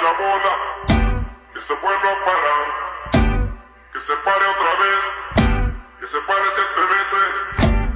la bola, que se vuelva a parar, que se pare otra vez, que se pare 7 veces.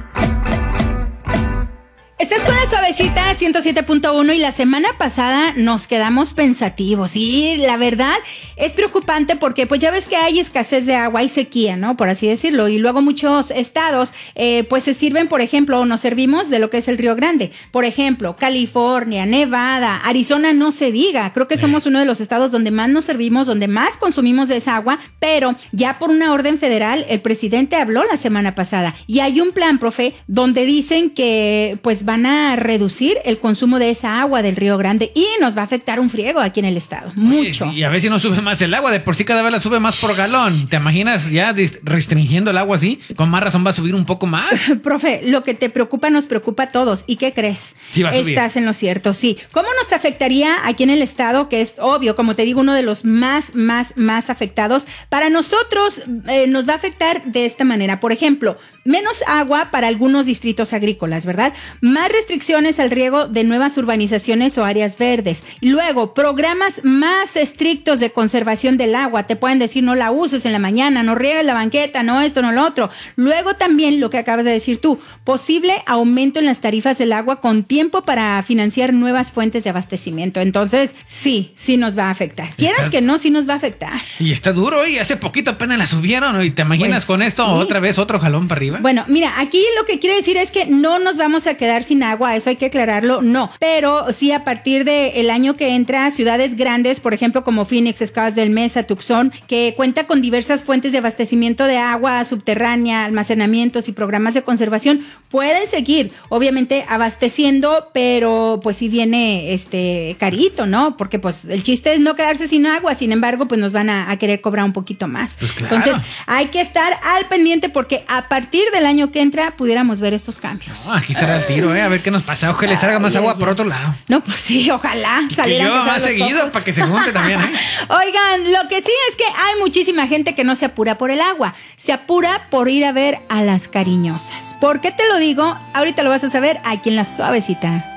Estás con la Suavecita 107.1 y la semana pasada nos quedamos pensativos y la verdad es preocupante porque pues ya ves que hay escasez de agua y sequía, ¿no? Por así decirlo, y luego muchos estados pues se sirven, por ejemplo, o nos servimos de lo que es el Río Grande. Por ejemplo, California, Nevada, Arizona, no se diga. Creo que somos uno de los estados donde más nos servimos, donde más consumimos de esa agua, pero ya por una orden federal el presidente habló la semana pasada y hay un plan, profe, donde dicen que pues van a reducir el consumo de esa agua del Río Grande y nos va a afectar un friego aquí en el estado, mucho. Sí, y a ver si no sube más el agua, de por sí cada vez la sube más por galón. ¿Te imaginas ya restringiendo el agua así? Con más razón va a subir un poco más. Profe, lo que te preocupa nos preocupa a todos. ¿Y qué crees? Sí va a subir. Estás en lo cierto, sí. ¿Cómo nos afectaría aquí en el estado? Que es obvio, como te digo, uno de los más afectados. Para nosotros nos va a afectar de esta manera. Por ejemplo, menos agua para algunos distritos agrícolas, ¿verdad? Más restricciones al riego de nuevas urbanizaciones o áreas verdes. Y luego, programas más estrictos de conservación del agua. Te pueden decir, no la uses en la mañana, no riegues la banqueta, no esto, no lo otro. Luego también, lo que acabas de decir tú, posible aumento en las tarifas del agua con tiempo para financiar nuevas fuentes de abastecimiento. Entonces, sí nos va a afectar. Quieras que no, sí nos va a afectar. Y está duro, y hace poquito apenas la subieron, ¿no? Y te imaginas pues, con esto sí. Otra vez otro jalón para arriba. Bueno, mira, aquí lo que quiere decir es que no nos vamos a quedar sin agua, eso hay que aclararlo, no. Pero sí, a partir del año que entra, ciudades grandes, por ejemplo, como Phoenix, Escabas del Mesa, Tucson, que cuenta con diversas fuentes de abastecimiento de agua subterránea, almacenamientos y programas de conservación, pueden seguir, obviamente, abasteciendo, pero pues sí viene carito, ¿no? Porque pues el chiste es no quedarse sin agua, sin embargo, pues nos van a querer cobrar un poquito más. Pues claro. Entonces, hay que estar al pendiente porque a partir del año que entra pudiéramos ver estos cambios. No, aquí estará el tiro, a ver qué nos pasa. Ojalá le salga más agua por otro lado. No, pues sí, ojalá. Que llueva más seguido para que se junte también, ¿eh? Oigan, lo que sí es que hay muchísima gente que no se apura por el agua. Se apura por ir a ver a las cariñosas. ¿Por qué te lo digo? Ahorita lo vas a saber aquí en La Suavecita.